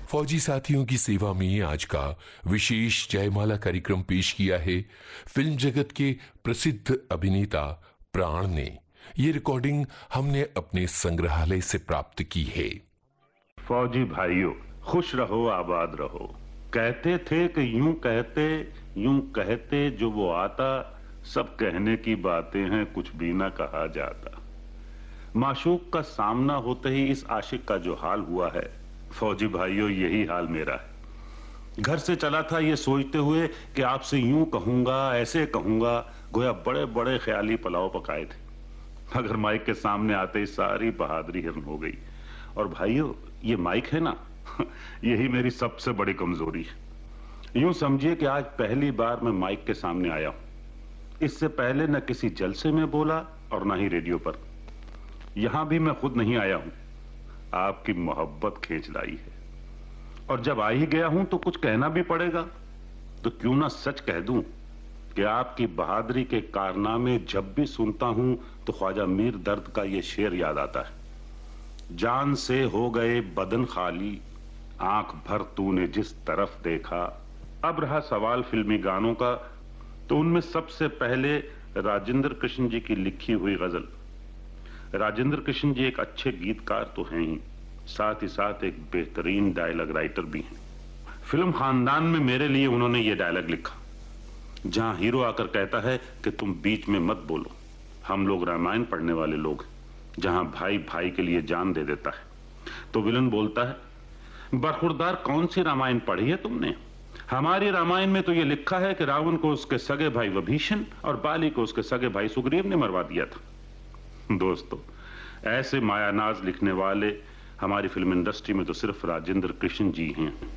फौजी साथियों की सेवा में आज का विशेष जयमाला कार्यक्रम पेश किया है फिल्म जगत के प्रसिद्ध अभिनेता प्राण ने। ये रिकॉर्डिंग हमने अपने संग्रहालय से प्राप्त की है। फौजी भाइयों, खुश रहो, आबाद रहो। कहते थे कि यूं कहते जो वो आता, सब कहने की बातें हैं, कुछ भी ना कहा जाता। माशूक का सामना होते ही इस आशिक का जो हाल हुआ है, फौजी भाइयों यही हाल मेरा है। घर से चला था ये सोचते हुए कि आपसे यूं कहूंगा, ऐसे कहूंगा, गोया बड़े बड़े ख्याली पुलाव पकाए थे, मगर माइक के सामने आते ही सारी बहादुरी हिरन हो गई। और भाइयों, ये माइक है ना, यही मेरी सबसे बड़ी कमजोरी है। यूं समझिए कि आज पहली बार मैं माइक के सामने आया हूं। इससे पहले न किसी जलसे में बोला और न ही रेडियो पर। यहां भी मैं खुद नहीं आया हूं, आपकी मोहब्बत खींच लाई है। और जब आ ही गया हूं तो कुछ कहना भी पड़ेगा, तो क्यों ना सच कह दूं कि आपकी बहादुरी के कारनामे जब भी सुनता हूं तो ख्वाजा मीर दर्द का ये शेर याद आता है। जान से हो गए बदन खाली, आंख भर तूने जिस तरफ देखा। अब रहा सवाल फिल्मी गानों का, तो उनमें सबसे पहले राजेंद्र कृष्ण जी की लिखी हुई गजल। राजेंद्र कृष्ण जी एक अच्छे गीतकार तो हैं ही, साथ ही साथ एक बेहतरीन डायलॉग राइटर भी हैं। फिल्म खानदान में मेरे लिए उन्होंने ये डायलॉग लिखा, जहां हीरो आकर कहता है कि तुम बीच में मत बोलो, हम लोग रामायण पढ़ने वाले लोग हैं, जहां भाई भाई के लिए जान दे देता है। तो विलन बोलता है, बरखुरदार कौन सी रामायण पढ़ी है तुमने? हमारी रामायण में तो ये लिखा है कि रावण को उसके सगे भाई विभीषण और बाली को उसके सगे भाई सुग्रीव ने मरवा दिया था। दोस्तों, ऐसे मायानाज लिखने वाले हमारी फिल्म इंडस्ट्री में तो सिर्फ राजेंद्र कृष्ण जी हैं।